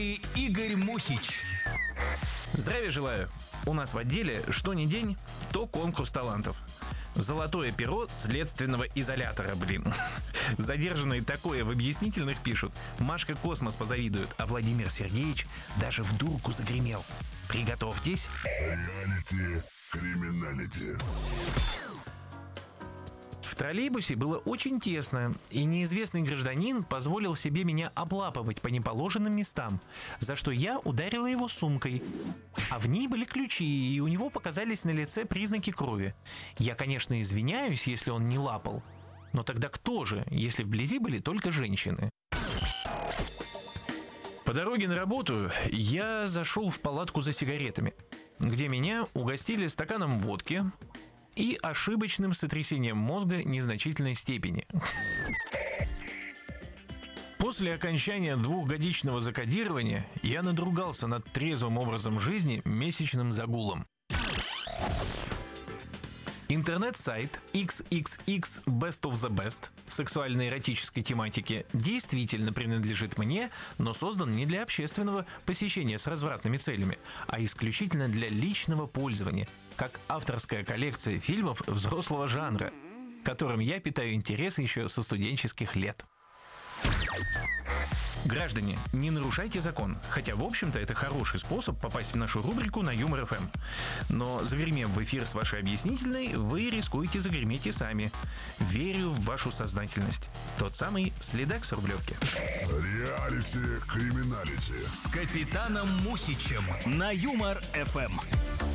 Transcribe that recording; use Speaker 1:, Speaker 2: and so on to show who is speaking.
Speaker 1: И Игорь Мухич.
Speaker 2: Здравия желаю. У нас в отделе что ни день, то конкурс талантов. Золотое перо следственного изолятора, Задержанные такое в объяснительных пишут. Машка Космос позавидует, а Владимир Сергеевич даже в дурку загремел. Приготовьтесь.
Speaker 3: Реалити, криминалити.
Speaker 2: В троллейбусе было очень тесно, и неизвестный гражданин позволил себе меня облапывать по неположенным местам, за что я ударила его сумкой. А в ней были ключи, и у него показались на лице признаки крови. Я, конечно, извиняюсь, если он не лапал. Но тогда кто же, если вблизи были только женщины? По дороге на работу я зашел в палатку за сигаретами, где меня угостили стаканом водки и ошибочным сотрясением мозга незначительной степени. После окончания 2-годичного закодирования я надругался над трезвым образом жизни месячным загулом. Интернет-сайт XXX Best of the Best сексуально-эротической тематики действительно принадлежит мне, но создан не для общественного посещения с развратными целями, а исключительно для личного пользования, как авторская коллекция фильмов взрослого жанра, которым я питаю интерес еще со студенческих лет. Граждане, не нарушайте закон, хотя, в общем-то, это хороший способ попасть в нашу рубрику на Юмор ФМ. Но, загремев в эфир с вашей объяснительной, вы рискуете загреметь и сами. Верю в вашу сознательность. Тот самый следак с Рублевки.
Speaker 3: Реалити, криминалити.
Speaker 1: С капитаном Мухичем на Юмор ФМ.